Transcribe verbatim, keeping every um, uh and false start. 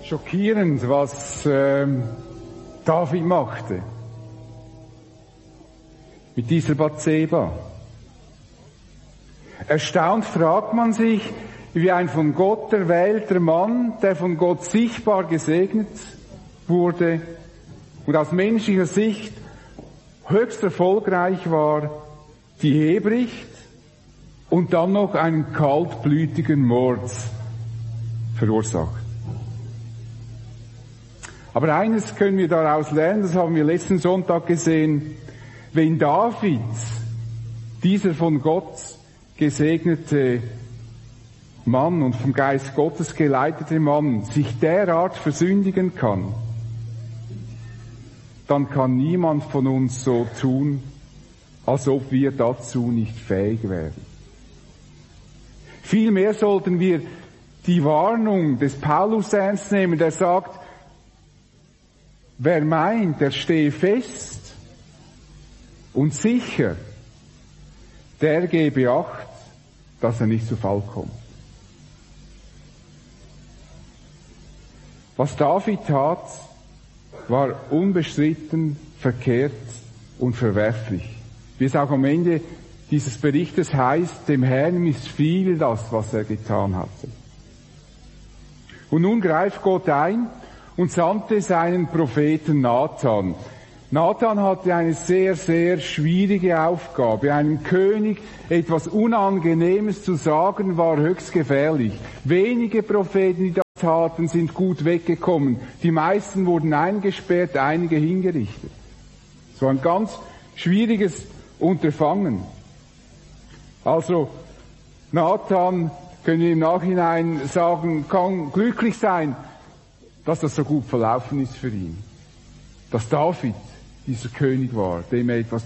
Schockierend, was ähm, David machte mit dieser Bathseba. Erstaunt fragt man sich, wie ein von Gott erwählter Mann, der von Gott sichtbar gesegnet wurde und aus menschlicher Sicht höchst erfolgreich war, die Ehe bricht und dann noch einen kaltblütigen Mord verursacht. Aber eines können wir daraus lernen, das haben wir letzten Sonntag gesehen: Wenn David, dieser von Gott gesegnete Mann und vom Geist Gottes geleitete Mann, sich derart versündigen kann, dann kann niemand von uns so tun, als ob wir dazu nicht fähig wären. Vielmehr sollten wir die Warnung des Paulus ernst nehmen, der sagt, wer meint, er stehe fest und sicher, der gebe Acht, dass er nicht zu Fall kommt. Was David tat, war unbestritten verkehrt und verwerflich. Wie es auch am Ende dieses Berichtes heißt, dem Herrn missfiel das, was er getan hatte. Und nun greift Gott ein und sandte seinen Propheten Nathan. Nathan hatte eine sehr, sehr schwierige Aufgabe. Einem König etwas Unangenehmes zu sagen, war höchst gefährlich. Wenige Propheten, die das taten, sind gut weggekommen. Die meisten wurden eingesperrt, einige hingerichtet. Es war ein ganz schwieriges Unterfangen. Also, Nathan, können wir im Nachhinein sagen, kann glücklich sein, dass das so gut verlaufen ist für ihn. Dass David dieser König war, dem er etwas